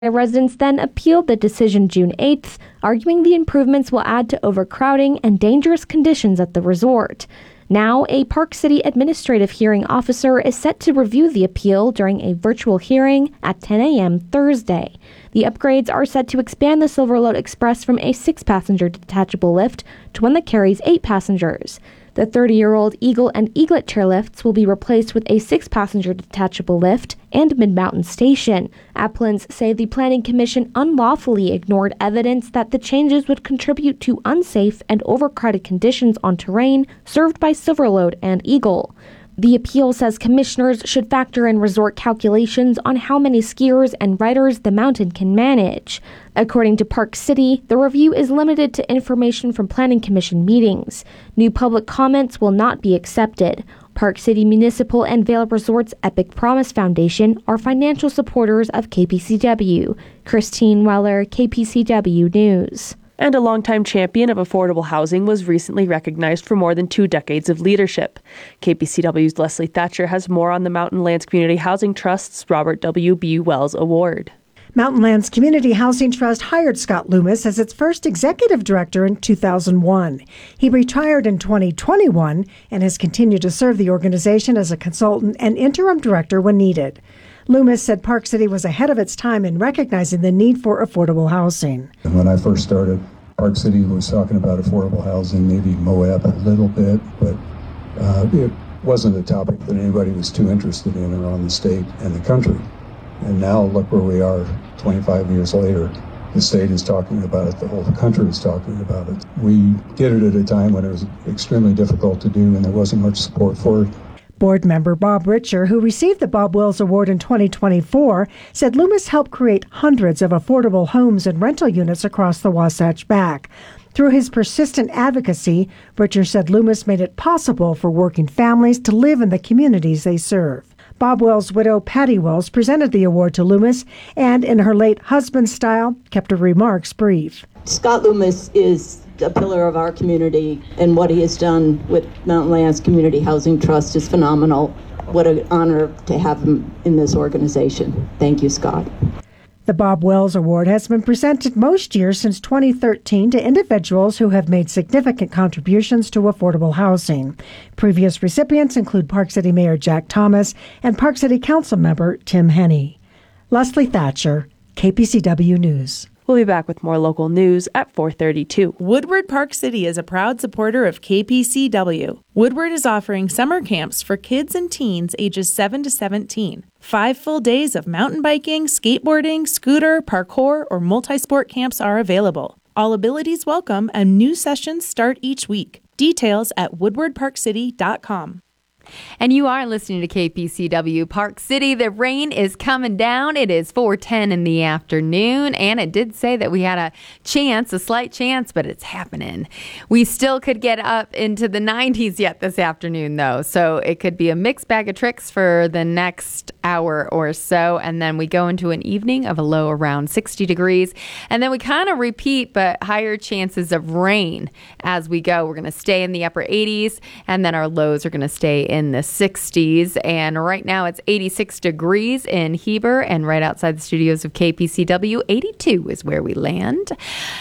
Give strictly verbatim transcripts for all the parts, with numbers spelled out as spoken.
Residents then appealed the decision June eighth, arguing the improvements will add to overcrowding and dangerous conditions at the resort. Now, a Park City administrative hearing officer is set to review the appeal during a virtual hearing at ten a.m. Thursday. The upgrades are set to expand the Silverlode Express from a six-passenger detachable lift to one that carries eight passengers. The thirty-year-old Eagle and Eaglet chairlifts will be replaced with a six-passenger detachable lift and mid-mountain station. Appellants say the Planning Commission unlawfully ignored evidence that the changes would contribute to unsafe and overcrowded conditions on terrain served by Silverlode and Eagle. The appeal says commissioners should factor in resort calculations on how many skiers and riders the mountain can manage. According to Park City, the review is limited to information from Planning Commission meetings. New public comments will not be accepted. Park City Municipal and Vail Resorts Epic Promise Foundation are financial supporters of K P C W. Christine Weller, K P C W News. And a longtime champion of affordable housing was recently recognized for more than two decades of leadership. K P C W's Leslie Thatcher has more on the Mountain Lands Community Housing Trust's Robert W. B. Wells Award. Mountain Lands Community Housing Trust hired Scott Loomis as its first executive director in two thousand one. He retired in twenty twenty-one and has continued to serve the organization as a consultant and interim director when needed. Loomis said Park City was ahead of its time in recognizing the need for affordable housing. When I first started, Park City was talking about affordable housing, maybe Moab a little bit, but uh, it wasn't a topic that anybody was too interested in around the state and the country. And now look where we are twenty-five years later. The state is talking about it, the whole country is talking about it. We did it at a time when it was extremely difficult to do and there wasn't much support for it. Board member Bob Richer, who received the Bob Wells Award in twenty twenty-four, said Loomis helped create hundreds of affordable homes and rental units across the Wasatch Back. Through his persistent advocacy, Richer said Loomis made it possible for working families to live in the communities they serve. Bob Wells' widow, Patty Wells, presented the award to Loomis and, in her late husband's style, kept her remarks brief. Scott Loomis is a pillar of our community, and what he has done with Mountain Lands Community Housing Trust is phenomenal. What an honor to have him in this organization. Thank you, Scott. The Bob Wells Award has been presented most years since twenty thirteen to individuals who have made significant contributions to affordable housing. Previous recipients include Park City Mayor Jack Thomas and Park City Council member Tim Henney. Leslie Thatcher, K P C W News. We'll be back with more local news at four thirty-two. Woodward Park City is a proud supporter of K P C W. Woodward is offering summer camps for kids and teens ages seven to seventeen. Five full days of mountain biking, skateboarding, scooter, parkour, or multi-sport camps are available. All abilities welcome, and new sessions start each week. Details at woodward park city dot com. And you are listening to K P C W Park City. The rain is coming down. It is four ten in the afternoon, and it did say that we had a chance, a slight chance, but it's happening. We still could get up into the nineties yet this afternoon, though, so it could be a mixed bag of tricks for the next hour or so, and then we go into an evening of a low around sixty degrees, and then we kind of repeat, but higher chances of rain as we go. We're going to stay in the upper eighties, and then our lows are going to stay in the sixties, and right now it's eighty-six degrees in Heber, and right outside the studios of K P C W, eighty-two is where we land.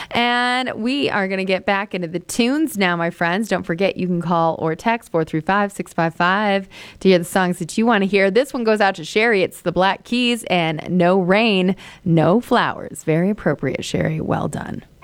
And we are going to get back into the tunes now, my friends. Don't forget, you can call or text four three five, six five five to hear the songs that you want to hear. This one goes out to Sherry. It's the Black Keys and No Rain, No Flowers. Very appropriate, Sherry. Well done.